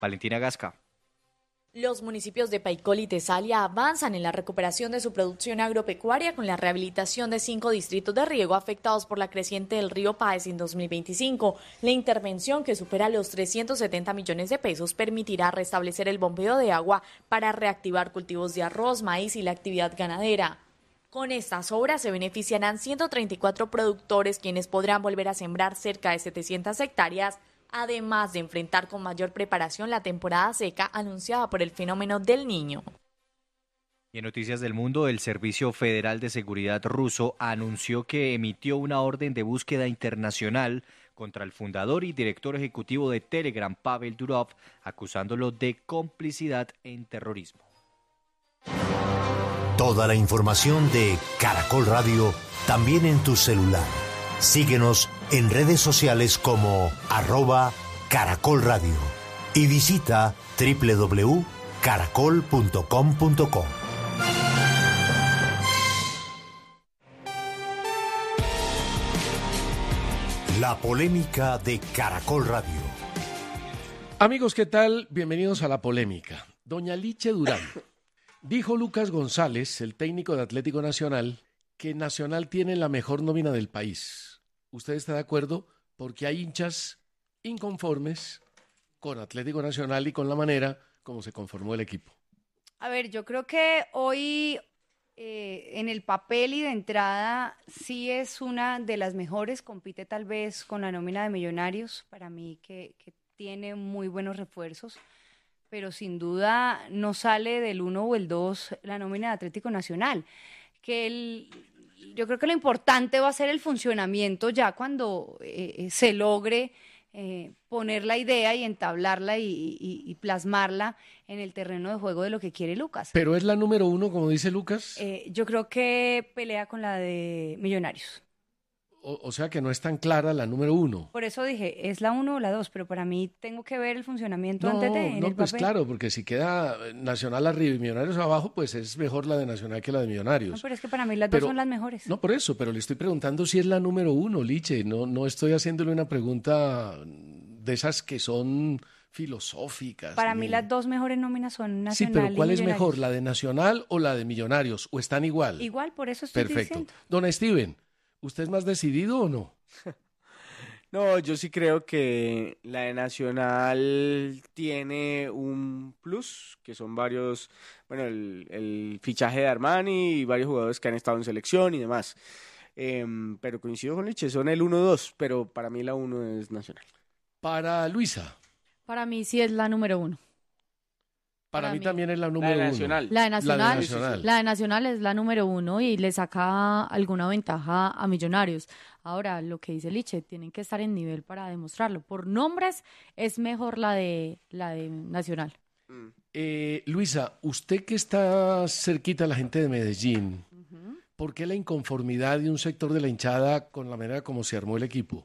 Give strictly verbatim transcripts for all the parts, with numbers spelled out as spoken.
Valentina Gasca. Los municipios de Paicol y Tesalia avanzan en la recuperación de su producción agropecuaria con la rehabilitación de cinco distritos de riego afectados por la creciente del río Páez en dos mil veinticinco. La intervención, que supera los trescientos setenta millones de pesos, permitirá restablecer el bombeo de agua para reactivar cultivos de arroz, maíz y la actividad ganadera. Con estas obras se beneficiarán ciento treinta y cuatro productores, quienes podrán volver a sembrar cerca de setecientas hectáreas, además de enfrentar con mayor preparación la temporada seca anunciada por el fenómeno del Niño. Y en Noticias del Mundo, el Servicio Federal de Seguridad ruso anunció que emitió una orden de búsqueda internacional contra el fundador y director ejecutivo de Telegram, Pavel Durov, acusándolo de complicidad en terrorismo. Toda la información de Caracol Radio también en tu celular. Síguenos en redes sociales como arroba Caracol Radio y visita doble u doble u doble u punto caracol punto com punto co. La polémica de Caracol Radio. Amigos, ¿qué tal? Bienvenidos a La Polémica. Doña Liche Durán. Dijo Lucas González, el técnico de Atlético Nacional, que Nacional tiene la mejor nómina del país. ¿Usted está de acuerdo? Porque hay hinchas inconformes con Atlético Nacional y con la manera como se conformó el equipo. A ver, yo creo que hoy eh, en el papel y de entrada sí es una de las mejores, compite tal vez con la nómina de Millonarios, para mí que, que tiene muy buenos refuerzos, pero sin duda no sale del uno o el dos la nómina de Atlético Nacional, que el... Yo creo que lo importante va a ser el funcionamiento ya cuando eh, se logre eh, poner la idea y entablarla y, y, y plasmarla en el terreno de juego de lo que quiere Lucas. ¿Pero es la número uno, como dice Lucas? Eh, yo creo que pelea con la de Millonarios. O, o sea que no es tan clara la número uno. Por eso dije, es la uno o la dos, pero para mí tengo que ver el funcionamiento no, antes de en No, el pues papel. claro, porque si queda Nacional arriba y Millonarios abajo, pues es mejor la de Nacional que la de Millonarios. No, pero es que para mí las pero, dos son las mejores. No, por eso, pero le estoy preguntando si es la número uno, Liche. No, no estoy haciéndole una pregunta de esas que son filosóficas. Para ni... mí las dos mejores nóminas son Nacional Sí, pero ¿cuál y es Millonarios. mejor, la de Nacional o la de Millonarios? ¿O están igual? Igual, por eso estoy Perfecto. diciendo. Don Steven, ¿usted es más decidido o no? No, yo sí creo que la de Nacional tiene un plus, que son varios, bueno, el, el fichaje de Armani y varios jugadores que han estado en selección y demás. Eh, pero coincido con Liche, son el uno dos, pero para mí la uno es Nacional. Para Luisa. Para mí sí es la número uno. Para, Para mí, mí. también es la número La de uno. Nacional. La de Nacional, La de Nacional. la de Nacional es la número uno y le saca alguna ventaja a Millonarios. Ahora, lo que dice Liche, tienen que estar en nivel para demostrarlo. Por nombres es mejor la de la de Nacional. Eh, Luisa, usted que está cerquita a la gente de Medellín, uh-huh. ¿por qué la inconformidad de un sector de la hinchada con la manera como se armó el equipo?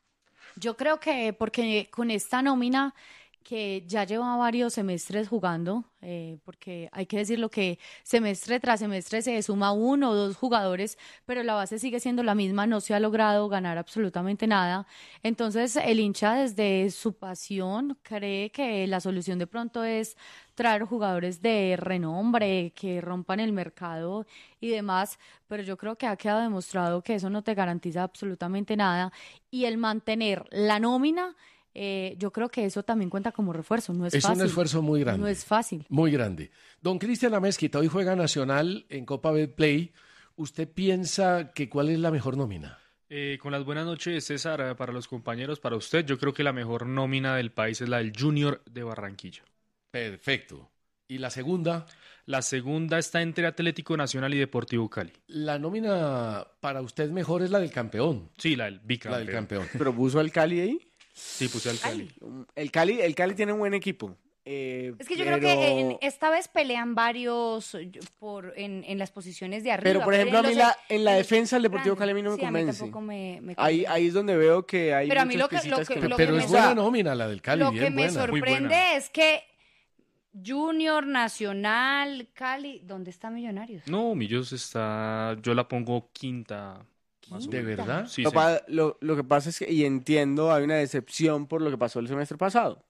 Yo creo que porque con esta nómina que ya lleva varios semestres jugando, eh, porque hay que decirlo que semestre tras semestre se suma uno o dos jugadores, pero la base sigue siendo la misma, no se ha logrado ganar absolutamente nada. Entonces el hincha desde su pasión cree que la solución de pronto es traer jugadores de renombre, que rompan el mercado y demás, pero yo creo que ha quedado demostrado que eso no te garantiza absolutamente nada, y el mantener la nómina, Eh, yo creo que eso también cuenta como refuerzo, no es, es fácil. Es un esfuerzo muy grande. No es fácil. Muy grande. Don Cristian Amezquita, hoy juega Nacional en Copa Betplay. ¿Usted piensa que cuál es la mejor nómina? Eh, con las buenas noches, César, para los compañeros, para usted, yo creo que la mejor nómina del país es la del Junior de Barranquilla. Perfecto. ¿Y la segunda? La segunda está entre Atlético Nacional y Deportivo Cali. La nómina para usted mejor es la del campeón. Sí, la del bicampeón. La del campeón. ¿Pero puso al Cali ahí? Sí, puse al Cali. El Cali, el Cali tiene un buen equipo. Eh, es que yo pero... creo que en, esta vez pelean varios por en, en las posiciones de arriba. Pero, por ejemplo, a mí la, en la defensa del Deportivo Cali a mí no me sí, convence. A mí tampoco me, me ahí, ahí es donde veo que hay pero a mí muchas lo que, lo que, que... lo Pero que es me, buena nómina la del Cali, Lo bien que me buena. sorprende es que Junior, Nacional, Cali, ¿dónde está Millonarios? No, Millos está, yo la pongo quinta. Más ¿De verdad? Sí, lo, sí. pa, lo, lo que pasa es que, y entiendo, hay una decepción por lo que pasó el semestre pasado, ¿no?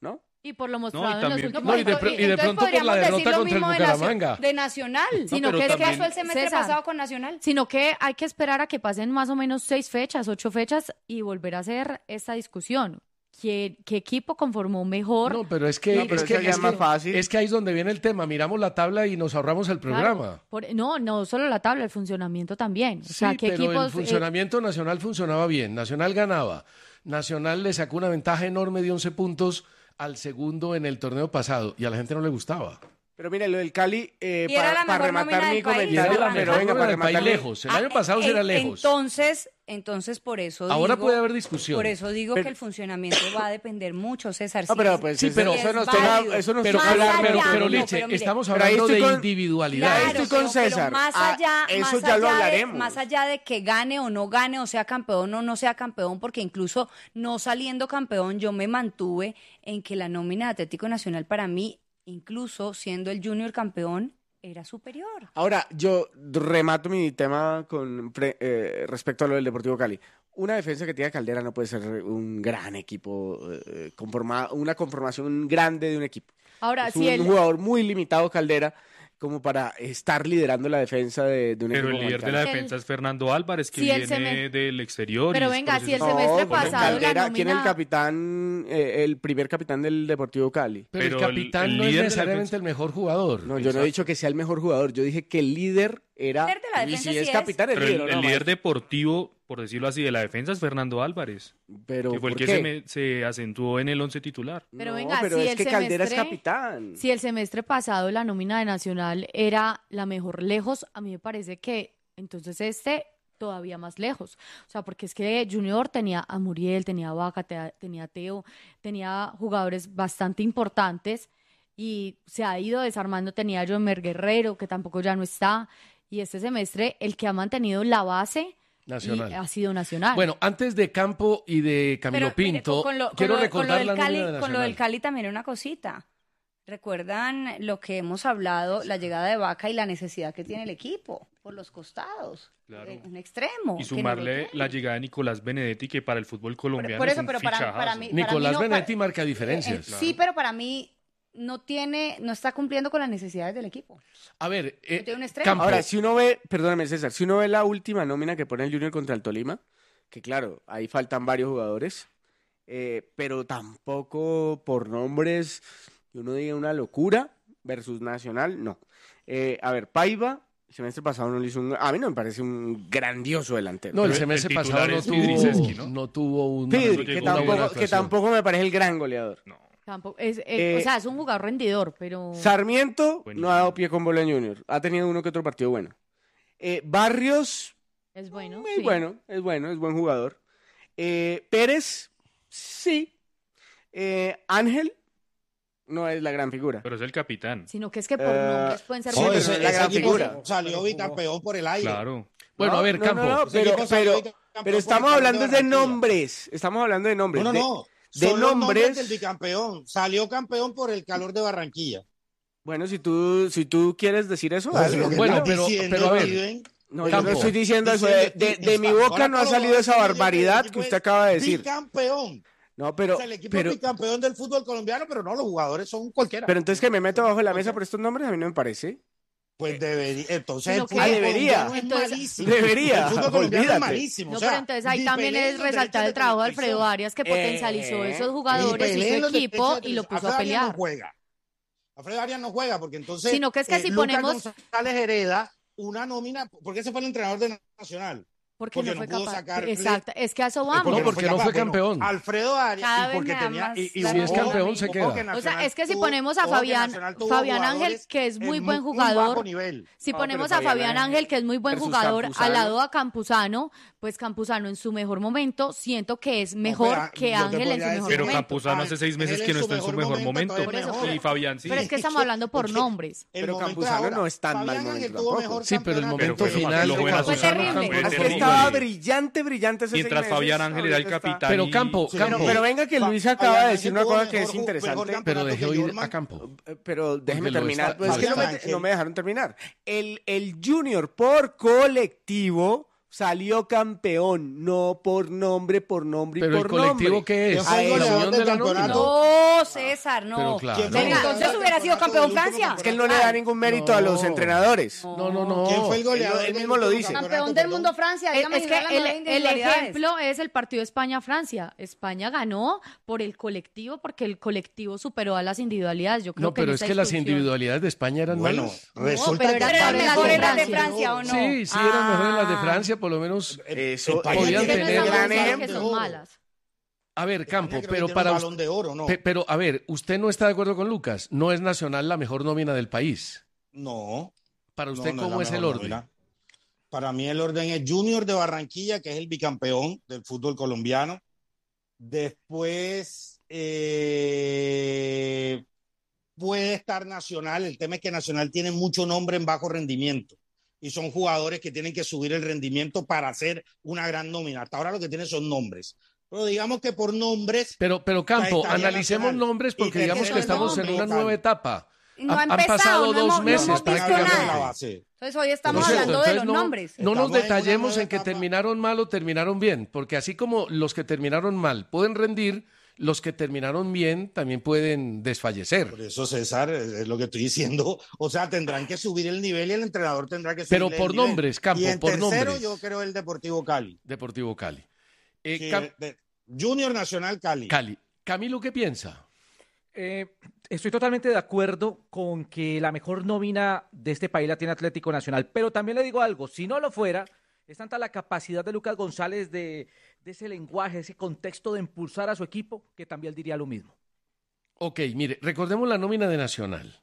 Y por lo mostrado No, y en los también- últimos No, y de, pr- y de pronto por la derrota contra el Bucaramanga. De Nacional. Sino pero que es ¿Qué que también- pasó el semestre César, pasado con Nacional? sino que hay que esperar a que pasen más o menos seis fechas, ocho fechas y volver a hacer esta discusión. ¿Qué, qué equipo conformó mejor? No, pero es que, No, pero es, eso que, ya es, es más que, fácil. es que ahí es donde viene el tema. Miramos la tabla y nos ahorramos el Claro, programa. por- no, no solo la tabla, el funcionamiento también. O Sí, sea, ¿qué pero equipos, el eh, funcionamiento nacional funcionaba bien. Nacional ganaba. Nacional le sacó una ventaja enorme de once puntos al segundo en el torneo pasado y a la gente no le gustaba. Pero mire, lo del Cali, eh, Y era para, la para mejor nómina rematar mi del país. Y era comentario, la pero mejor venga, nómina para del país rematar mi- lejos. El año Ah, pasado sí eh, era lejos. Entonces, entonces por eso Ahora digo, puede haber discusión. Por eso digo Pero- que el funcionamiento va a depender mucho, César. No, si pero es- pues Sí, eso, pero- eso es nos válido. toca, eso nos Pero, toca Más pero, hablar allá, pero, de- pero, no, Liche, pero mire, estamos pero ahí hablando estoy de con- individualidades. Claro, estoy con pero César. más Ah, allá, eso más ya lo allá de- hablaremos. más allá de que gane o no gane, o sea campeón o no sea campeón, porque incluso no saliendo campeón, yo me mantuve en que la nómina de Atlético Nacional para mí, incluso siendo el Junior campeón, era superior. Ahora, yo remato mi tema con pre- eh, respecto a lo del Deportivo Cali. Una defensa que tiene Caldera no puede ser un gran equipo, eh, conforma- una conformación grande de un equipo. Ahora, es si un el, jugador muy limitado, Caldera, como para estar liderando la defensa de, de un Pero equipo el como líder de Cali. la El- defensa es Fernando Álvarez, que si él viene se me- del exterior. Pero y es venga, si el proceso- semestre No, porque pasado la Caldera, ¿quién es el nómina- capitán, eh, el primer capitán del Deportivo Cali? Pero, Pero el el- capitán el no es líder de la necesariamente defensa- el mejor jugador. No, yo no he dicho que sea el mejor jugador, yo dije que el líder era... El líder de la y defensa si sí es es. capitán, el Pero líder, el, ¿no? el líder Más. deportivo, por decirlo así, de la defensa es Fernando Álvarez, Pero, que fue el ¿por que qué? se, me- se acentuó en el once titular. Pero No, venga, pero si es el que Caldera es semestre- capitán. Si el semestre pasado la nómina de Nacional era la mejor lejos, a mí me parece que entonces este todavía más lejos. O sea, porque es que Junior tenía a Muriel, tenía a Vaca, te- tenía a Teo, tenía jugadores bastante importantes y se ha ido desarmando. Tenía a Jomer Guerrero, que tampoco ya no está. Y este semestre el que ha mantenido la base Nacional. y ha sido Nacional. Bueno, antes de Campo y de Camilo Pero, mire, Pinto, con lo- con quiero lo- con lo recordar del la Cali, nómina de con lo del Nacional. Cali también una cosita. ¿Recuerdan lo que hemos hablado, la llegada de Vaca y la necesidad que tiene el equipo por los costados? Claro. En un extremo. Y que no lo sumarle tiene. la llegada de Nicolás Benedetti, que para el fútbol colombiano por eso, es un pero para- fichajazo. para mí- Nicolás no, Benedetti para- marca diferencias. Eh, Sí, pero para mí no tiene, no está cumpliendo con las necesidades del equipo. A ver, eh, No tiene un extremo. Campo. Ahora, si uno ve, perdóname César, si uno ve la última nómina que pone el Junior contra el Tolima, que claro, ahí faltan varios jugadores, eh, pero tampoco por nombres, que uno diga una locura versus Nacional, no. Eh, a ver, Paiva, el semestre pasado no le hizo un... A mí no me parece un grandioso delantero. No, el Pero semestre el titular pasado no es Pidriseski, tuvo, ¿no? no tuvo un, Pidri, no que, llegó una buena tampoco, que actuación. tampoco me parece el gran goleador. No. Tampoco, es, eh, Eh, o sea, es un jugador rendidor, pero... Sarmiento Buenísimo. no ha dado pie con bola en Junior. Ha tenido uno que otro partido bueno. Eh, Barrios, Es bueno. es sí. bueno, es bueno, es buen jugador. Eh, Pérez, sí. Eh, Ángel, no es la gran figura. Pero es el capitán. Sino que es que por Eh, nombres pueden ser sí, No, pero buenos. ese, la ese gran equipo figura. salió bicampeón por el aire. Claro. Bueno, No, a ver, no, Campo. no, no, Ese pero, equipo salió pero, bicampeón pero por estamos el calor hablando de Barranquilla. nombres. Estamos hablando de nombres. No, no, de, no. de Son los nombres nombres. del bicampeón. Salió campeón por el calor de Barranquilla. Bueno, si tú, si tú quieres decir eso, Pues dale. lo que Bueno, están pero- diciendo, pero a ver, Steven, No, yo Campo. no estoy diciendo eso. De, diciendo, de- de mi ahora boca no ha todos los salido esa jugadores barbaridad del que equipo usted es acaba de decir. Bicampeón. No, pero, O sea, el equipo pero, es bicampeón del fútbol colombiano, pero no, los jugadores son cualquiera. pero entonces que me meto bajo la mesa por estos nombres, a mí no me parece. Pues debería. Entonces, Sino el que- fútbol Ah, debería. colombiano es Entonces- malísimo. Debería, El fútbol colombiano olvídate. es malísimo. No, o sea, pero entonces ahí ni también peleen es los resaltar derechos el trabajo de televisión. Alfredo Arias, que Eh, potencializó esos Ni jugadores y peleen su los derechos equipo de y lo televisión. puso a Alfredo Arias pelear. no juega. Alfredo Arias no juega porque entonces. Sino que es que si Lucas ponemos- González hereda una nómina. ¿Por qué ese fue el entrenador de Nacional? Porque, Porque no no fue pudo capaz. sacar- Exacto, es que a eso Eh, vamos. No, porque no fue capaz. Bueno, campeón. Alfredo Arias. Cada y vez porque me da tenía. más Y, y la Si es ojo, campeón, se ojo queda. que O sea, Nacional es que si tuvo- ponemos a ojo que Fabián, Nacional tuvo Fabián Ángel, jugadores que es muy en buen muy bajo jugador, nivel. si No, ponemos pero a Fabián Fabián Ángel, que es muy buen versus jugador, Campuzano. al lado a Campuzano, pues Campuzano en su mejor momento, siento que es mejor pero que yo te Ángel en su podría mejor decir- Pero momento. Campuzano hace seis meses Ángel que en no su está en su mejor mejor momento, momento. todavía mejor. Y Fabián sí. Pero es que estamos hablando por Porque nombres. el Pero momento Campuzano ahora, no está en mal Fabián momento Ángel tuvo tampoco. mejor Sí, pero el campeonato. momento Pero fue final lo de buena Fue Campuzano terrible. tampoco Fue Es que fue terrible. estaba bueno. brillante, brillante esos Mientras seis meses, Fabián Ángel era el ahorita está- capitán. Pero y- Campo, Sí, Campo. Pero, pero venga que Fa- Luis acaba Fabián de Ángel decir una tuvo cosa que mejor es ju- mejor interesante. campeonato Pero dejé que oír Jorman. a Campo. Eh, Pero déjeme lo terminar. está- Pues es que no Fabián me, Ángel. no me dejaron terminar. El, el Junior por colectivo salió campeón, no por nombre, por nombre y Pero por el colectivo nombre. ¿qué es? ¿Quién fue el Ah, goleador unión del de la campeonato? nómina. No, César, no. Pero claro. ¿Quién fue el Pero goleador entonces del hubiera sido campeonato campeón del último Francia. Es que él no le da ningún mérito a los No. entrenadores. No, no, no. ¿Quién fue el goleador? Él- él del mismo lo último dice. campeonato, Campeón del perdón? mundo Francia. Es, dígame, es que háblame el, de el individualidades. ejemplo es el partido España-Francia. España ganó por el colectivo, porque el colectivo superó a las individualidades. Yo creo No, que en pero es esa que las discusión- individualidades de España eran Bueno, malas. resulta pero que eran Pero eran Las de mejores las de Francia. Francia, ¿o no? Sí, sí, eran mejores las de Ah. Francia, por lo menos. Eso España podían tiene tener un gran balón de que oro. son malas. A ver, España Campo, creo que pero tiene para un us- balón de oro, ¿no? pe- pero a ver, ¿usted no está de acuerdo con Lucas? No es Nacional la mejor nómina del país. No. Para no, usted, no ¿cómo la es el mejor orden? nómina. Para mí el orden es Junior de Barranquilla, que es el bicampeón del fútbol colombiano. Después eh, puede estar Nacional. El tema es que Nacional tiene mucho nombre en bajo rendimiento. Y son jugadores que tienen que subir el rendimiento para hacer una gran nómina. Hasta ahora lo que tiene son nombres. Pero digamos que por nombres... Pero, pero Campo, Estaría analicemos Nacional. nombres porque Y digamos tercero que el estamos en nombre, una local. nueva etapa. No Ha- ha han empezado, pasado no dos hemos- no meses hemos visto prácticamente. nada. La base. Entonces hoy No estamos es cierto, hablando de entonces los no, nombres. no nos Estamos en una detallemos nueva en que etapa. terminaron mal o terminaron bien, porque así como los que terminaron mal pueden rendir, los que terminaron bien también pueden desfallecer. Por eso, César, es es lo que estoy diciendo. O sea, tendrán que subir el nivel y el entrenador tendrá que subir Pero el por nivel. nombres, Campo, Y en por tercero, nombres. yo creo el Deportivo Cali. Deportivo Cali. Eh, Sí, Cam- de- Junior Nacional Cali. Cali. Camilo, ¿qué piensa? Eh, estoy totalmente de acuerdo con que la mejor nómina de este país la tiene Atlético Nacional, pero también le digo algo, si no lo fuera, es tanta la capacidad de Lucas González de, de ese lenguaje, ese contexto de impulsar a su equipo, que también diría lo mismo. Ok, mire, recordemos la nómina de Nacional.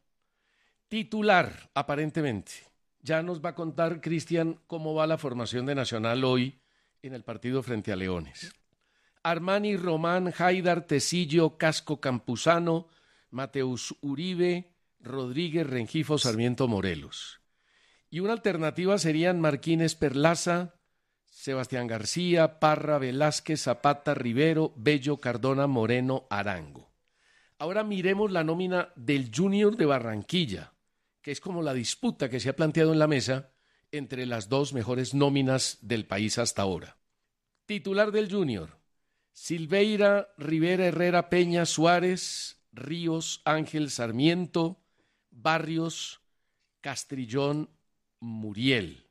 Titular, aparentemente. Ya nos va a contar, Cristian, cómo va la formación de Nacional hoy en el partido frente a Leones. Armani, Román, Haidar, Tecillo, Casco, Campuzano, Mateus Uribe, Rodríguez, Rengifo, Sarmiento, Morelos. Y una alternativa serían Marquínez, Perlaza, Sebastián García, Parra, Velázquez, Zapata, Rivero, Bello, Cardona, Moreno, Arango. Ahora miremos la nómina del Junior de Barranquilla, que es como la disputa que se ha planteado en la mesa entre las dos mejores nóminas del país hasta ahora. Titular del Junior: Silveira, Rivera, Herrera, Peña, Suárez, Ríos, Ángel, Sarmiento, Barrios, Castrillón, Muriel.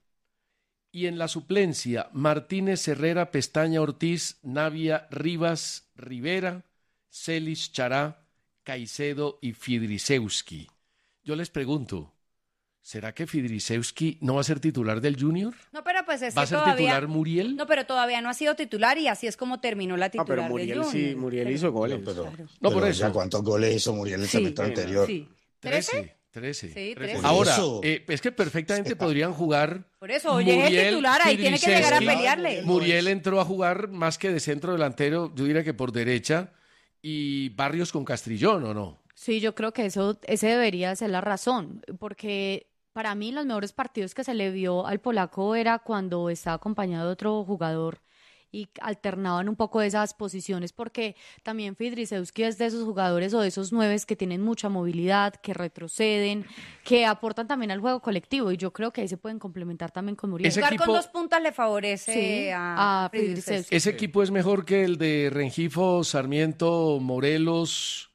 Y en la suplencia, Martínez, Herrera, Pestaña, Ortiz, Navia, Rivas, Rivera, Celis, Chará, Caicedo y Fidrisewski. Yo les pregunto, ¿será que Fidrisewski no va a ser titular del Junior? No, pero pues es ¿Va a que ser todavía... titular Muriel? No, pero todavía no ha sido titular y así es como terminó la No, titular pero del Muriel Junior. sí, Muriel hizo goles. Pero, Claro. No, pero por ya eso. ¿cuántos goles hizo Muriel el Sí, semestre anterior? Sí. Trece. Trece. Sí, Trece. trece. Ahora, Eso. eh, es que perfectamente podrían jugar. Por eso, oye, es el titular, ahí tiene que llegar a Fidrisewski. pelearle. Muriel entró a jugar más que de centro delantero, yo diría que por derecha, y Barrios con Castrillón, ¿o no? Sí, yo creo que eso, ese debería ser la razón, porque para mí los mejores partidos que se le vio al polaco era cuando estaba acompañado de otro jugador y alternaban un poco esas posiciones, porque también Fidrisewski es de esos jugadores o de esos nueves que tienen mucha movilidad, que retroceden, que aportan también al juego colectivo, y yo creo que ahí se pueden complementar también con Muriel. Ese Jugar equipo- con dos puntas le favorece Sí, a, a Fidrisewski. Fidrisewski. Ese equipo es mejor que el de Rengifo, Sarmiento, Morelos,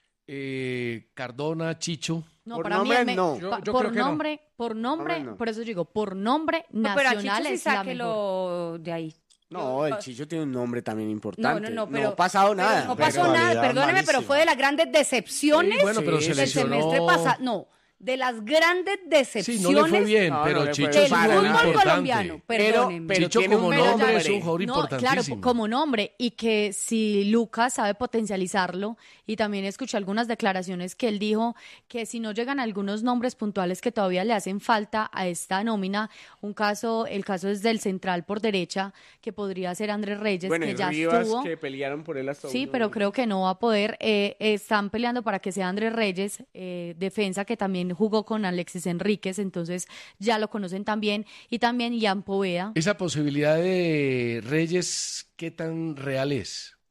eh, Cardona, Chicho. No, Por para nombre, mí, me- no. Yo- pa- yo por creo que no. nombre, por nombre, Nombre, no. por eso digo, por nombre No, pero a nacional Chicho sí es la mejor. sáquelo de ahí. No, el Yo- Chicho tiene un nombre también No, importante. no, no, pero... ha pasado pero nada. No Pero pasó calidad nada, perdóneme, pero malísima. fue de las grandes decepciones Sí, bueno, pero se del lesionó. semestre pasado. No, de las grandes Sí, decepciones no le fue bien, No, pero no le fue Chicho bien. es un del para jugador nada. fútbol importante. colombiano. Pero- Perdóneme. pero Chicho tiene como un nombre nombre. es un jugador No, claro, importantísimo. como nombre, y que si Lucas sabe potencializarlo, y también escuché algunas declaraciones que él dijo que si no llegan algunos nombres puntuales que todavía le hacen falta a esta nómina, un caso, el caso es del central por derecha, que podría ser Andrés Reyes, Bueno, que y ya Rivas, estuvo. que pelearon por él hasta Sí, último pero minuto. creo que no va a poder. Eh, están peleando para que sea Andrés Reyes, eh, defensa que también jugó con Alexis Enríquez, entonces ya lo conocen también. Y también Ian Poveda. Esa posibilidad de Reyes, ¿qué tan real es?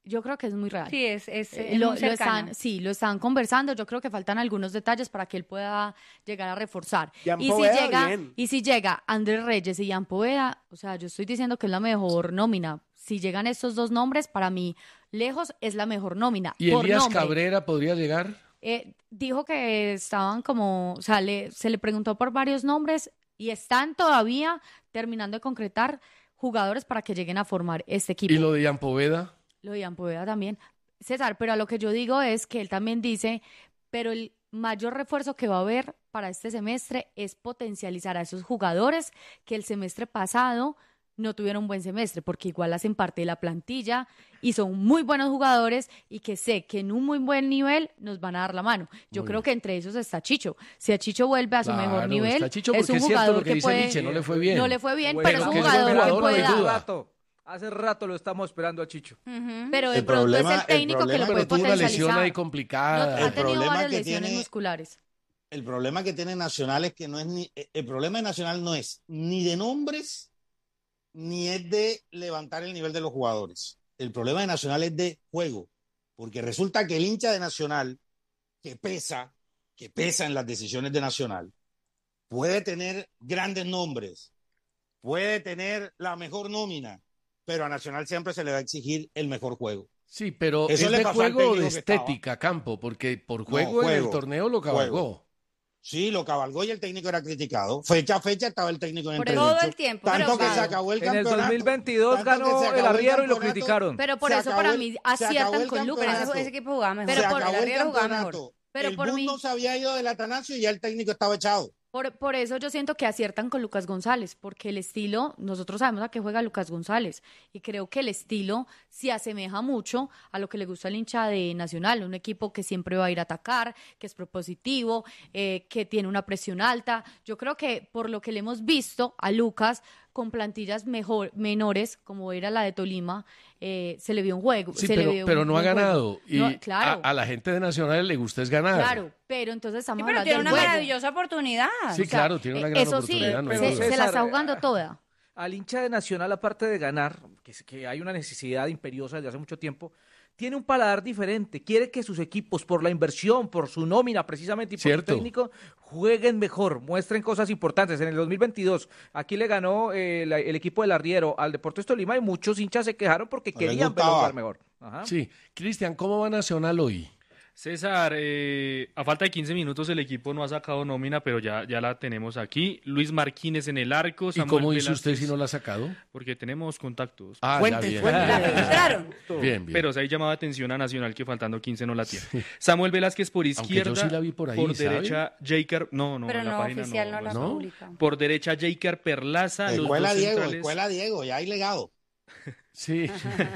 Yo creo que es muy real. Sí, es, es, Eh, es lo, muy lo cercano. están, sí, lo están conversando. Yo creo que faltan algunos detalles para que él pueda llegar a reforzar. Jan Y si Poveda, llega, bien. y si llega Andrés Reyes y Jan Poveda, o sea, yo estoy diciendo que es la mejor nómina. Si llegan estos dos nombres, para mí, lejos es la mejor nómina. ¿Y por Elías nombre. Cabrera podría llegar? Eh, dijo que estaban como, o sea, le- se le preguntó por varios nombres y están todavía terminando de concretar jugadores para que lleguen a formar este equipo. ¿Y lo de Jan Poveda? Lo de Jan Poveda también. César, pero a lo que yo digo es que él también dice, pero el mayor refuerzo que va a haber para este semestre es potencializar a esos jugadores que el semestre pasado no tuvieron un buen semestre, porque igual hacen parte de la plantilla y son muy buenos jugadores y que sé que en un muy buen nivel nos van a dar la mano. Yo Muy creo bien. que entre esos está Chicho. Si a Chicho vuelve a su Claro, mejor nivel, está Chicho es porque un es cierto jugador lo que que dice puede... Liche, no le fue bien. No le fue bien, Bueno, pero es un que es jugador buen que jugador, no hay puede dar. duda. rato, hace rato lo estamos esperando a Chicho. Ujú. Pero de El pronto problema- es el el técnico que problema- lo puede Pero tuvo una lesión potencializar. ahí No, complicada. ha El tenido problema varias que lesiones tiene- musculares. El problema que tiene Nacional es que no es ni. El problema de Nacional no es ni de nombres ni es de levantar el nivel de los jugadores. El problema de Nacional es de juego. Porque resulta que el hincha de Nacional, que pesa, que pesa en las decisiones de Nacional, puede tener grandes nombres, puede tener la mejor nómina, pero a Nacional siempre se le va a exigir el mejor juego. Sí, pero Eso ¿es le de pasó al juego o de técnico que estaba. estética, Campo? Porque por juego, en el juego, torneo lo cabalgó. Sí, lo cabalgó y el técnico era criticado. Fecha a fecha estaba el técnico en Por entredicho. todo el tiempo, Tanto pero que se claro. acabó el En el campeonato. dos mil veintidós tanto que ganó se el acabó arriero y lo campeonato, criticaron. Pero por Se eso acabó para el- mí se acabó aciertan el con Lucas. Pero campeonato. ese, ese equipo jugaba mejor. Pero se por- acabó el el Arriero jugaba mejor. campeonato. Pero el por bus mí- no se había ido del Atanasio y ya el técnico estaba echado. Por, por eso yo siento que aciertan con Lucas González, porque el estilo, nosotros sabemos a qué juega Lucas González, y creo que el estilo se asemeja mucho a lo que le gusta al hincha de Nacional, un equipo que siempre va a ir a atacar, que es propositivo, eh, que tiene una presión alta. Yo creo que por lo que le hemos visto a Lucas con plantillas mejor, menores, como era la de Tolima, eh, se le vio un juego. Sí, se pero, le vio pero un no ha buen juego. ganado. Y No, claro. a, a la gente de Nacional le gusta es ganar. Claro, pero entonces estamos Sí, pero hablando tiene del una juego. maravillosa oportunidad. Sí, O sea, claro, tiene una eh, gran eso sí, oportunidad. no hay pero se, duda. se la César, está jugando toda. Al hincha de Nacional, aparte de ganar, que, es- que hay una necesidad imperiosa desde hace mucho tiempo, tiene un paladar diferente. Quiere que sus equipos, por la inversión, por su nómina precisamente y por Cierto. su técnico, jueguen mejor, muestren cosas importantes. En el dos mil veintidós, aquí le ganó eh, la- el equipo del Arriero al Deportes Tolima y muchos hinchas se quejaron porque No les querían verlo gustaba. jugar mejor. Ajá. Sí. Cristian, ¿cómo va Nacional hoy? César, eh, a falta de quince minutos el equipo no ha sacado nómina, pero ya, ya la tenemos aquí. Luis Marquínez en el arco. ¿Y Samuel cómo hizo usted Velázquez, si no la ha sacado? Porque tenemos contactos. Ah, ya, Fuentes, bien. fuentes. La filtraron. Bien, bien. Pero se ha llamado atención a Nacional que faltando quince no la tiene. Samuel Velázquez por Aunque izquierda. yo sí la vi por ahí, ¿sabe? derecha, Jaker. No, no, Pero en la no página oficial, no, no, la ¿no? publica. Por derecha, Jaker Perlaza. Los Escuela dos Diego, centrales, escuela Diego, ya hay legado. Sí.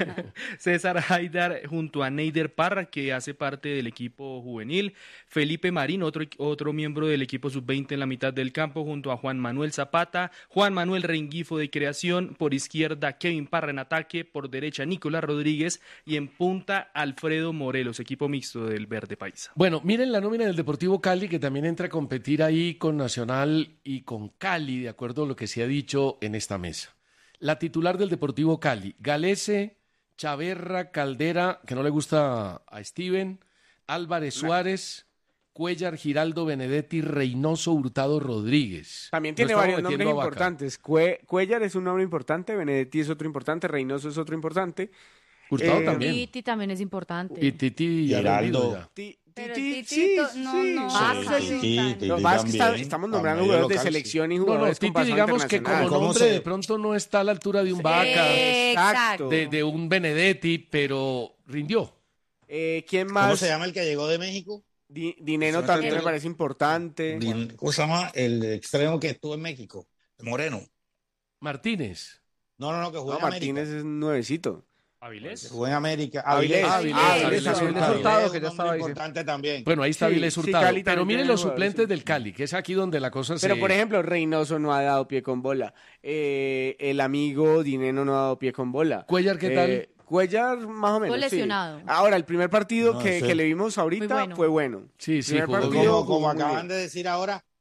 César Haidar junto a Neider Parra, que hace parte del equipo juvenil. Felipe Marín, otro, otro miembro del equipo sub veinte en la mitad del campo, junto a Juan Manuel Zapata. Juan Manuel Rengifo de creación. Por izquierda, Kevin Parra en ataque. Por derecha, Nicolás Rodríguez. Y en punta, Alfredo Morelos, equipo mixto del Verde Paisa. Bueno, miren la nómina del Deportivo Cali, que también entra a competir ahí con Nacional y con Cali, de acuerdo a lo que se ha dicho en esta mesa. La titular del Deportivo Cali, Galese, Chaverra, Caldera, que no le gusta a Steven, Álvarez Suárez, Cuellar, Giraldo, Benedetti, Reynoso, Hurtado, Rodríguez. También No tiene estamos varios nombres metiendo a Vaca. importantes. Cue- Cuellar es un nombre importante, Benedetti es otro importante, Reynoso es otro importante. Hurtado Eh, también. Titi también es importante. Y Titi ya lo Giraldo. digo ya. Ti- Pero Titi, Titito, sí, no, sí. no. Sí, Vaca, sí, no sí, tan- Titi Lo que pasa es que está- también, estamos a nombrando medio jugadores de local, sí. selección y No, no, jugadores con Titi pasaje digamos que como internacional. ¿Cómo nombre se- de pronto no está a la altura de un Vaca, Exacto. de, de un Benedetti, pero rindió. Eh, ¿Quién ¿Cómo más? se llama el que llegó de México? Di- Dineno Se me también me está- parece importante. Din- ¿Cómo se llama el extremo que estuvo en México? Moreno. Martínez. No, no, no, que jugó No, en Martínez América. es nuevecito. Avilés. Jugó en América. Avilés. Avilés. Avilés, Ah, Avilés, Avilés Avilés Hurtado, Hurtado, que ya estaba importante también. Bueno, ahí está Sí, Vilés sí, Hurtado. Cali pero también miren tiene los jugadores, suplentes sí. del Cali, que es aquí donde la cosa se... Pero, por ejemplo, Reynoso no ha dado pie con bola. Eh, el amigo Dineno no ha dado pie con bola. Cuellar, ¿qué tal? Eh, Cuellar, más o menos. Fue sí. lesionado. Ahora, el primer partido No, que, sí. que le vimos ahorita Muy bueno. fue bueno. Sí, sí, Primer jugó partido bien. Como, jugó como muy acaban bien. de decir ahora,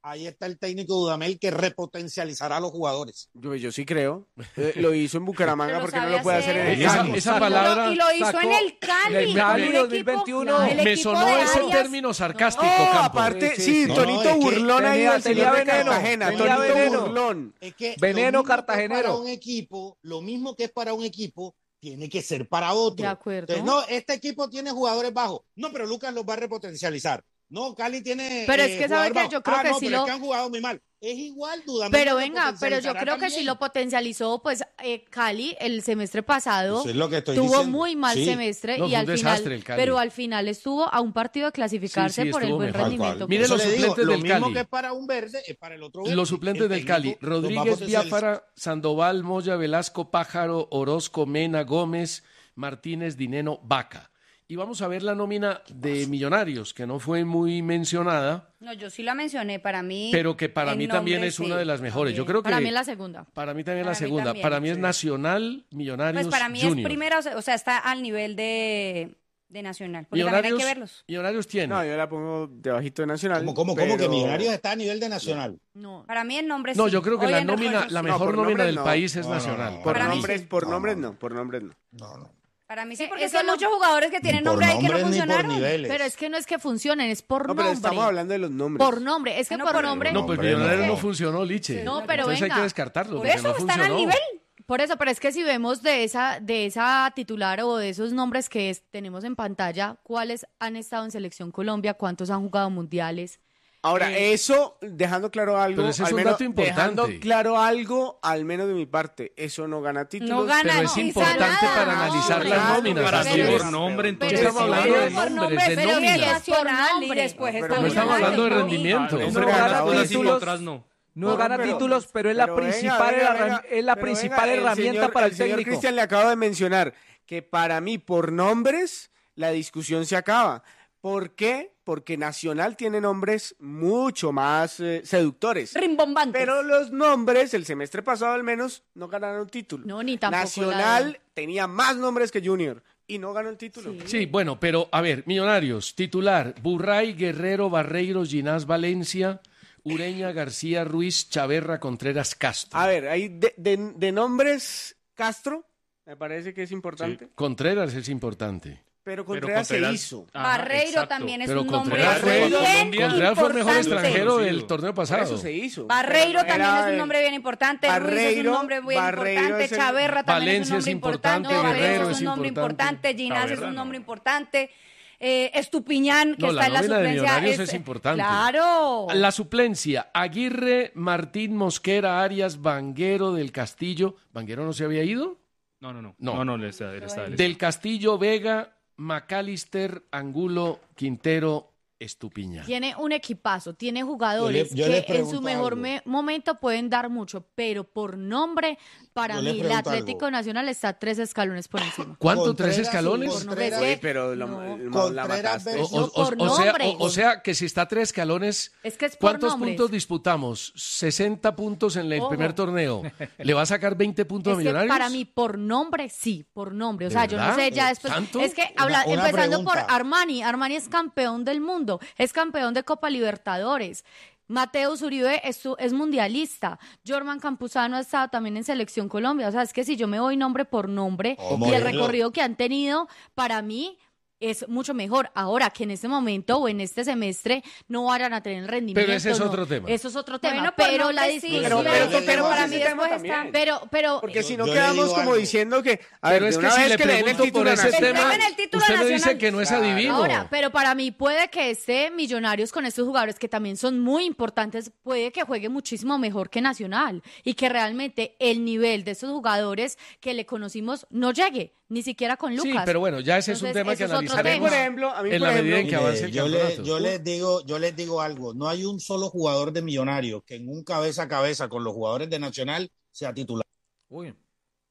ahí está el técnico Dudamel que repotencializará a los jugadores. Yo, yo sí creo. Eh, lo hizo en Bucaramanga, ¿por qué no lo puede hacer en el esa, Cali? esa palabra Y lo, y lo hizo en el Cali. el Cali con un dos mil veintiuno. equipo- el me equipo sonó de ese Arias- término sarcástico, No, Campo. aparte, Sí, sí, sí, sí. Tonito No, es que burlón ahí tenía- del señor tenía de veneno, Cartagena, tenía Tonito veneno. burlón. Es que Veneno lo mismo que es cartagenero. para un equipo, lo mismo que es para un equipo, tiene que ser para otro. De acuerdo. Entonces, no, este equipo tiene jugadores bajos. No, pero Lucas los va a repotencializar. No, Cali tiene. Pero eh, es que sabe jugador que bajo. yo creo ah, que no, sí pero lo- es que han jugado muy mal. Es igual, Dudamel. Pero lo venga, pero yo potencializará creo que sí también. lo potencializó, pues eh, Cali el semestre pasado Eso es lo que estoy tuvo diciendo. muy mal Sí. semestre No, y fue al un desastre final, el Cali. pero al final estuvo a un partido de clasificarse Sí, sí, por el estuvo buen mejor. rendimiento. Cual. que Mire Eso los le digo, suplentes lo del mismo Cali. que es para un verde, es para el otro verde. Los suplentes El del Cali, técnico los va a Rodríguez, potencializar. Biafara, Sandoval, Moya, Velasco, Pájaro, Orozco, Mena, Gómez, Martínez, Dineno, Vaca. Y vamos a ver la nómina de Millonarios, que no fue muy mencionada, No, yo sí la mencioné, para mí. pero que para en mí también nombre, es sí, una de las mejores. Yo también. creo que Para mí es la segunda. para mí también Para la mí segunda. también, para mí es sí. Nacional, Millonarios, Pues para mí Junior. es primera, o sea, o sea, está al nivel de, de Nacional. Porque también hay Millonarios, que verlos. Millonarios tiene. No, yo la pongo debajito de Nacional. ¿Cómo, cómo, cómo que pero- Millonarios está a nivel de Nacional? No. Para mí el nombre No, sí. yo creo que Hoy la en nómina, refuerzos la sí. No, mejor por nómina nombres del no. país es No, no, Nacional. no. Por Para mí nombres, sí. por No, nombres no. no, por nombres no. No, no. Para mí sí, Es porque que son no- muchos jugadores que tienen Ni por nombre ahí que no nombres ni por funcionaron. niveles. Pero es que no es que funcionen, es por No, pero nombre. estamos hablando de los nombres. Por nombre, es que Ah, no, por por- nombre. No, pues Hombre, Millonarios no. no funcionó, Liche. No, pero Entonces hay venga. que descartarlo. Por porque eso no están al funcionó. nivel. Por eso, pero es que si vemos de esa, de esa titular o de esos nombres que es- tenemos en pantalla, cuáles han estado en Selección Colombia, cuántos han jugado mundiales. Ahora, Eh, eso, dejando claro algo, Pero ese es al un menos, dato importante. dejando claro algo, al menos de mi parte, eso no gana títulos. No gana, Pero es no, importante nada, para no, analizar no, las no, nóminas. Para Pero sí, es- por nombre, pero entonces. estamos es- hablando de pero por nombres, de pero nóminas. si es por Nacional y nombre. después Pero está No estamos Millonarios, hablando de ¿no? rendimiento. No, No pero gana ganadores sí, títulos. otras no. No No, gana pero- títulos, pero es la pero venga, principal, venga, herra- venga, es la pero principal venga, el herramienta señor- para el, el señor técnico. Cristian le acabo de mencionar que para mí, por nombres, la discusión se acaba. ¿Por qué? Porque Nacional tiene nombres mucho más eh, seductores. Rimbombantes. Pero los nombres, el semestre pasado al menos, no ganaron título. No, ni tampoco Nacional la- tenía más nombres que Junior y no ganó el título. Sí. Sí, bueno, pero a ver, Millonarios, titular, Burray, Guerrero, Barreiros, Ginás, Valencia, Ureña, García, Ruiz, Chaverra, Contreras, Castro. A ver, ahí de, de- de nombres, Castro, me parece que es importante, Contreras es importante. pero Pero Contreras, se Contreras- hizo. Ajá, Barreiro exacto. también es Pero un nombre Contreras fue, bien Colombia- Contreras fue el mejor importante. extranjero del Conocido. torneo Por pasado. eso se hizo. Barreiro Pero también era es un el- nombre bien importante, Ruiz es un Barreiro- nombre bien Barreiro importante, es el- Chaverra también Valencia es un nombre es importante, importante, Guerrero Guerrero es es un nombre importante. importante, Ginás es Chaverra un no. nombre importante, eh, Estupiñán, que No, está la en la nómina de suplencia. Millonarios es importante. Claro. La suplencia, Aguirre, Martín, Mosquera, Arias, Vanguero, Del Castillo. ¿Vanguero no se había ido? No, no, no. No. No, no, le está, le está, le está. Del Castillo, Vega, McAllister, Angulo, Quintero, Estupiñán. Tiene un equipazo, tiene jugadores Yo le- yo les que en su pregunto mejor algo. me- momento pueden dar mucho, pero por nombre, para Yo les mí, el pregunto Atlético algo. Nacional está tres escalones por encima. ¿Cuánto? Contreras ¿Tres y escalones? Por nombre, Contreras- es Oye, que- pero la, no. la Contreras mataste. versus- O, o- por o sea, nombre. o- o sea que si está tres escalones, Es que es por ¿cuántos nombres. puntos disputamos? sesenta puntos en el Ojo. primer torneo. ¿Le va a sacar veinte puntos Es a que Millonarios? para mí, por nombre, sí, por nombre. O ¿De sea, yo no verdad? sé, ya ¿Eh, después. tanto? Es que, Una- habla, una empezando por pregunta. Armani. Armani es campeón del mundo, es campeón de Copa Libertadores. Mateus Uribe es, su- es mundialista. Jorman Campuzano ha estado también en Selección Colombia. O sea, es que si yo me voy nombre por nombre ¿Cómo y el es? recorrido que han tenido, para mí es mucho mejor. Ahora que en este momento o en este semestre no vayan a tener el rendimiento. Pero ese es no. otro tema. Eso es otro tema. Bueno, por pero la nombre sí, discusión. Pero, Yo pero, le pero digo para algo. mí después está... Pero, pero, Porque si no Yo le quedamos digo como algo. diciendo que... A Pero ver, es de que una si vez le que le den el pregunto título por ese nacional. tema, Entregan el título usted me dice nacional. que no es Claro. adivino. Ahora, pero para mí puede que esté Millonarios con estos jugadores que también son muy importantes, puede que juegue muchísimo mejor que Nacional y que realmente el nivel de estos jugadores que le conocimos no llegue, ni siquiera con Lucas. Sí, pero bueno, ya ese es un Entonces, tema que eso es otro A mí, analizaremos por ejemplo, a mí, en por la ejemplo, medida en que Mire, avance el yo, le- campeonato. yo les digo, yo les digo algo, no hay un solo jugador de Millonarios que en un cabeza a cabeza con los jugadores de Nacional sea titular. Uy.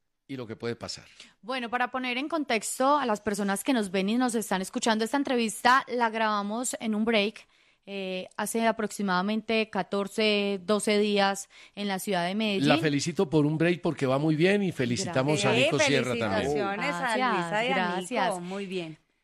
y lo que puede pasar. Bueno, para poner en contexto a las personas que nos ven y nos están escuchando, esta entrevista la grabamos en un break eh, hace aproximadamente catorce, doce días en la ciudad de Medellín. La felicito por un break porque va muy bien y felicitamos Gracias. a Nico Sierra también. Felicitaciones a Luisa y a Gracias. Nico, muy bien.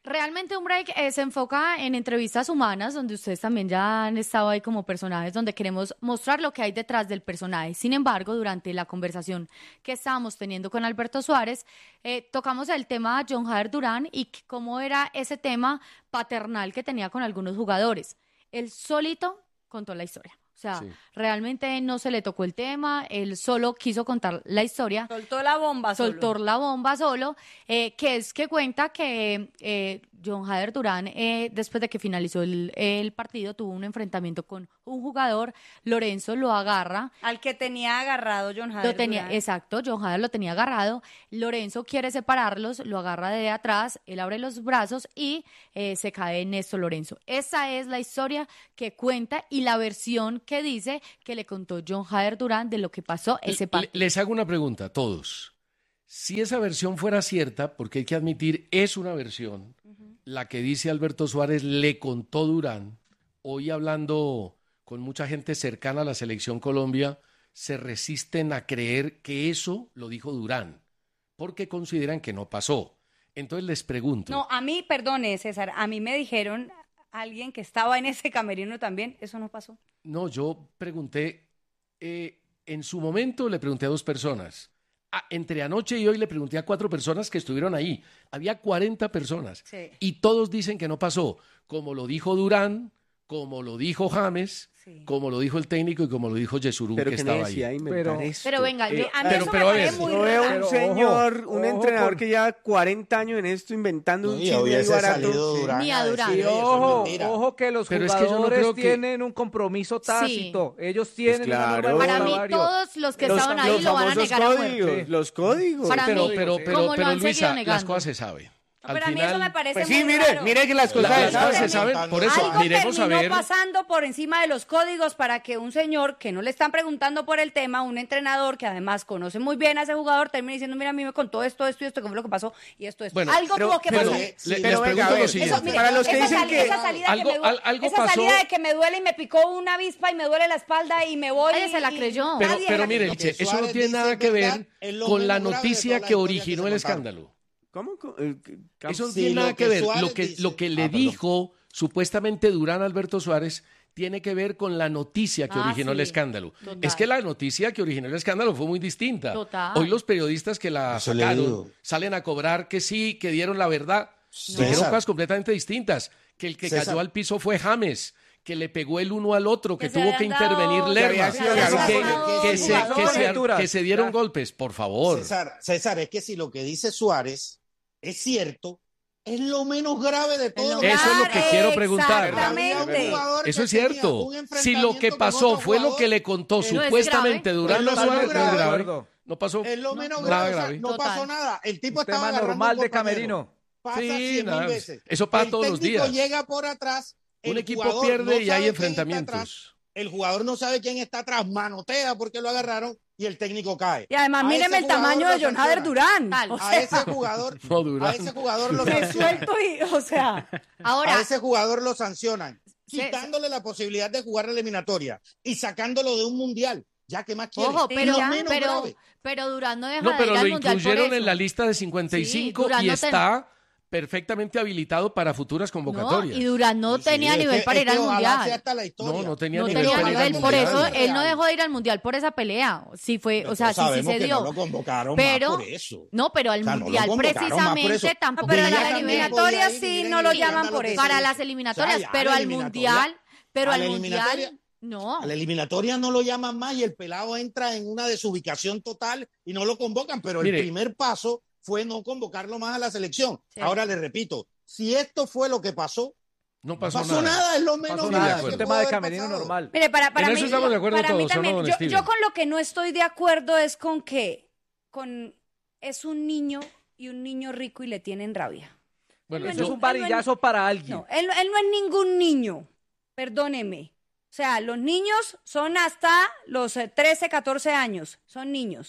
Realmente un break eh, se enfoca en entrevistas humanas, donde ustedes también ya han estado ahí como personajes, donde queremos mostrar lo que hay detrás del personaje. Sin embargo, durante la conversación que estábamos teniendo con Alberto Suárez, eh, tocamos el tema de John Jader Durán y c- cómo era ese tema paternal que tenía con algunos jugadores. Él solito contó la historia. O sea, Sí. realmente no se le tocó el tema, él solo quiso contar la historia. Soltó la bomba solo. Soltó la bomba solo, eh, que es que cuenta que eh, John Jader Durán, eh, después de que finalizó el, el partido, tuvo un enfrentamiento con un jugador, Lorenzo lo agarra. Al que tenía agarrado John Jader Lo tenía, Durán. exacto, John Jader lo tenía agarrado, Lorenzo quiere separarlos, lo agarra de atrás, él abre los brazos y eh, se cae Néstor Lorenzo. Esa es la historia que cuenta y la versión que dice que le contó John Jader Durán de lo que pasó ese Le- partido. Les hago una pregunta a todos. Si esa versión fuera cierta, porque hay que admitir, es una versión, la que dice Alberto Suárez le contó Durán, hoy hablando con mucha gente cercana a la Selección Colombia, se resisten a creer que eso lo dijo Durán, porque consideran que no pasó. Entonces les pregunto. No, a mí, perdone, César, a mí me dijeron, alguien que estaba en ese camerino también, eso no pasó. No, yo pregunté, eh, en su momento le pregunté a dos personas. Ah, entre anoche y hoy le pregunté a cuatro personas que estuvieron ahí. Había cuarenta personas. Sí. Y todos dicen que no pasó. Como lo dijo Durán, como lo dijo James, Sí. como lo dijo el técnico y como lo dijo Yesurún, Pero que qué estaba necesidad ahí. de inventar Pero- esto. Pero venga, yo- A mí pero- eso pero me a ver, parece muy Yo veo raro. un Pero, señor, ojo, un ojo entrenador con- que lleva cuarenta años en esto inventando un Y chisme ahí hubiese barato. salido Durán Ni a a decir, Durán. Y "Oye, eso es ojo, mentira". ojo que los Pero es que yo no jugadores creo que- tienen un compromiso tácito. Ellos tienen Pues una claro. norma de Para mí vestuario. todos los que Los- estaban ahí los lo van a famosos negar a muerte. códigos, Sí. los códigos. Para pero, mí, pero, sí. pero, ¿Cómo lo pero han seguido Luisa, las negando? cosas se saben. No, Al pero a mí eso final, me parece Pues sí, muy mire, raro. mire que las la- cosas las cosas se saben. saben. Por eso, Algo miremos a terminó ver. pasando por encima de los códigos para que un señor que no le están preguntando por el tema, un entrenador que además conoce muy bien a ese jugador, termine diciendo, mira, a mí me contó esto, esto y esto, que fue lo que pasó, y esto, esto. Bueno, Algo pero- tuvo que pero- pasar. le- Sí, les pero venga, pregunto a lo ver, siguiente. Eso, mire, para los que esa dicen sali- que esa salida algo- que me duele, al- algo esa pasó- salida de que me duele y me picó una avispa y me duele la espalda y me voy. Nadie se la y- creyó. Pero, nadie pero la mire, creyó. Elche, eso no Suárez tiene dice nada es que verdad, ver es lo con la menos grave de noticia toda la que historia que originó se el contaron. escándalo. ¿Cómo? co- eh, que- Eso no Sí, tiene lo nada que que ver. Suárez Lo que, dice- lo que le Ah, perdón. dijo supuestamente Durán Alberto Suárez tiene que ver con la noticia que Ah, originó el sí. escándalo. Total. Es que la noticia que originó el escándalo fue muy distinta. Total. Hoy los periodistas que la Eso le sacaron digo. salen a cobrar que sí, que dieron la verdad. Dijeron César. cosas completamente distintas. Que el que César. cayó al piso fue James, que le pegó el uno al otro, que, Que se tuvo que habían dado- intervenir que Lerma, había sido que, agarrado. que se, Son que se- conjeturas. que se dieron Ya. golpes, por favor. César, César, es que si lo que dice Suárez es cierto, es lo menos grave de todo. lo lo menos Eso es lo que quiero preguntar. Exactamente. Eso es cierto. Si lo que pasó fue lo que le contó es supuestamente grave. Durán Es lo Suárez, menos no es grave. grave. Acuerdo. No pasó Es lo menos nada grave. o sea, grave. no Total. pasó nada. El tipo Un estaba tema agarrando normal un de compañero. camerino. Pasa Sí, cien nada, mil veces. eso pasa El todos los técnico días. llega por atrás. Un el equipo jugador pierde no y hay sabe quién está atrás, enfrentamientos. El jugador no sabe quién está atrás, manotea porque lo agarraron y el técnico cae. Y además, A míreme ese el tamaño jugador de lo John Hader sancionan. Durán. Tal. O A sea, ese jugador, No, Durán. a ese jugador lo me sancionan. suelto y, o sea, Ahora, A ese jugador lo sancionan, Sí, quitándole la posibilidad de jugar la eliminatoria y sacándolo de un mundial. Ya que más quiere. ojo, Sí, pero, lo menos pero, grave. pero Durán no deja No, de pero ir lo al Mundial por incluyeron eso. en la lista de cincuenta y Sí, cinco Durán y no ten- está perfectamente habilitado para futuras No, convocatorias. y Durán no Sí, tenía es nivel que- para es ir al que ojalá Mundial. sea hasta la historia. No, no tenía No nivel tenía para ir nivel, al por eso Mundial. él no dejó de ir al Mundial por esa pelea. Sí fue, o sea, sí, sí sabemos se que dio. no lo convocaron pero, más por eso. no, pero al O sea, no lo Mundial convocaron más por precisamente eso. tampoco. pero Villa las también eliminatorias podía ir y sí miren no el lo escándalo llaman por que eso. Para se- las eliminatorias, O sea, ya, pero la al eliminatoria- Mundial, pero a al la Mundial, eliminatoria- no. A la eliminatoria no lo llaman más y el pelado entra en una desubicación total y no lo convocan, pero Mire. el primer paso fue no convocarlo más a la selección. Sí. Ahora le repito, si esto fue lo que pasó, No no pasó, pasó, nada. es lo menos Pasó nada, nada, grave es que un de tema pudo de haber camerino pasado. normal. mire, para, para En mí, eso estamos de acuerdo para mí todos, ¿o no, también, don yo, Steven? yo con lo que no estoy de acuerdo es con que con es un niño y un niño rico y le tienen rabia. Bueno, Eso yo- es un varillazo para alguien. No, él, él no es ningún niño, perdóneme. O sea, los niños son hasta los eh, trece, catorce años, son niños.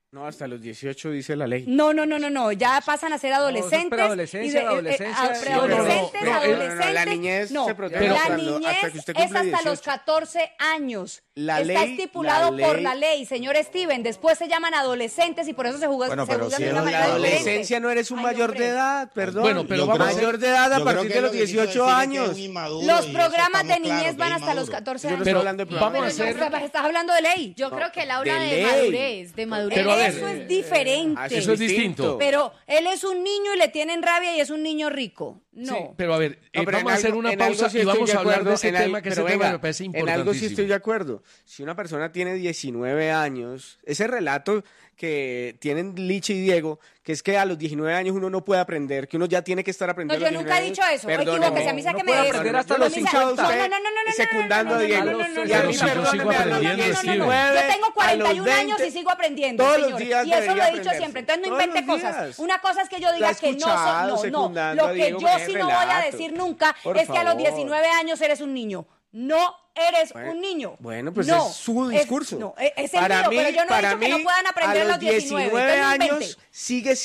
No, hasta los dieciocho dice la ley. No, no, no, no, no, ya pasan a ser adolescentes. Preadolescencia, y de- eh, adolescencia. eh, preadolescentes, No, no, no, adolescentes. no, no, la niñez no, se protege la cuando- niñez hasta que usted es cumple hasta los dieciocho. catorce años. La Está ley- estipulado la por ley- la ley, señor Steven. Después se llaman adolescentes y por eso se juzgan Bueno, se pero juzgan si de es una la manera La diferente. adolescencia no eres un Ay, mayor hombre. de edad, perdón. Bueno, pero Yo vamos creo- a mayor de edad a yo creo partir que de lo los que quiso dieciocho decir es que años. es un inmaduro Los y eso programas de estamos niñez claros, van que es hasta los inmaduro. catorce Yo no años. estoy Pero hablando de vamos a programas. hacer- Estás, estás hablando de ley. Yo creo que él habla de de, ley. madurez, de madurez. Pero a ver, Eso es diferente. Ah, Eso es distinto. Pero él es un niño y le tienen rabia y es un niño rico. No. Sí, pero a ver, eh, No, pero vamos en a hacer algo- una en algo pausa sí y estoy vamos de a hablar de acuerdo, ese en al- tema, que ese pero tema venga, me parece En algo sí importantísimo. estoy de acuerdo. Si una persona tiene diecinueve años, ese relato que tienen Liche y Diego, que es que a los diecinueve años uno no puede aprender, que uno ya tiene que estar No, aprendiendo. yo a los nunca he diecinueve dicho eso. años. Equivóquese, a mí Perdóneme. sáqueme puede de eso. aprender hasta Yo los no me- cincuenta. No, no, no, no, no, no, no, secundando no, a no, Diego. no, no, no, Y no, a Pero mí, si yo sigo perdóneme, a los aprendiendo, diecinueve, Yo tengo cuarenta y un a los años y veinte, sigo aprendiendo, todos los señor. días Y eso lo debería he dicho aprenderse. siempre. Entonces no Todos invente los cosas. días. Una cosa es que yo diga La he que no escuchado soy. No, no. secundando Lo a que Diego yo con sí ese no voy a relato. decir nunca Por es que a los favor. diecinueve años eres un niño. No eres Bueno, un niño. Bueno, pues No, es su es- discurso. no, es- es el para mío, mí, pero yo no he para dicho que mí, no puedan aprender a los diecinueve. diecinueve Entonces no invente. años sigue